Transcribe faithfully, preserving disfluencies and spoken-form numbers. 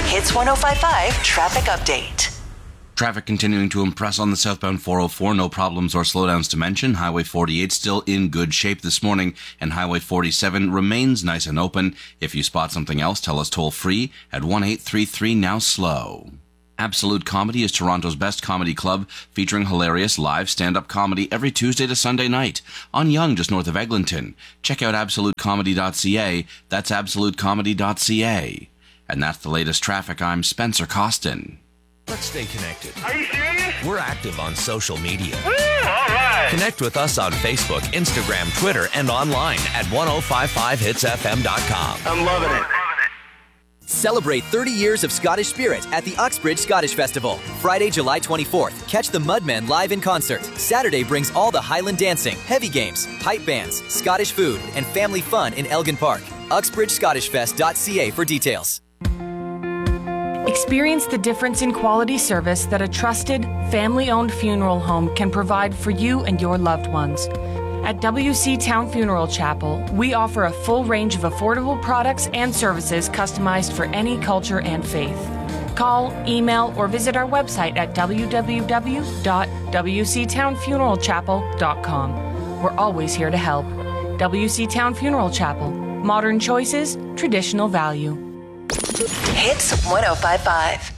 Hits one oh five point five Traffic Update. Traffic continuing to impress on the southbound four oh four. No problems or slowdowns to mention. Highway forty-eight still in good shape this morning, and Highway forty-seven remains nice and open. If you spot something else, tell us toll free at one eight three three now slow. Absolute Comedy is Toronto's best comedy club, featuring hilarious live stand-up comedy every Tuesday to Sunday night on Yonge, just north of Eglinton. Check out absolute comedy dot c a. That's absolute comedy dot c a. And that's the latest traffic. I'm Spencer Costin. Let's stay connected. Are you serious? We're active on social media. Woo, all right. Connect with us on Facebook, Instagram, Twitter, and online at ten fifty-five hits f m dot com. I'm loving it. Celebrate thirty years of Scottish spirit at the Uxbridge Scottish Festival. Friday, July twenty-fourth, catch the Mudmen live in concert. Saturday brings all the Highland dancing, heavy games, pipe bands, Scottish food, and family fun in Elgin Park. uxbridge scottish fest dot c a for details. Experience the difference in quality service that a trusted, family-owned funeral home can provide for you and your loved ones. At W C Town Funeral Chapel, we offer a full range of affordable products and services customized for any culture and faith. Call, email, or visit our website at w w w dot w c town funeral chapel dot com. We're always here to help. W C Town Funeral Chapel. Modern choices, traditional value. Hits one oh five point five.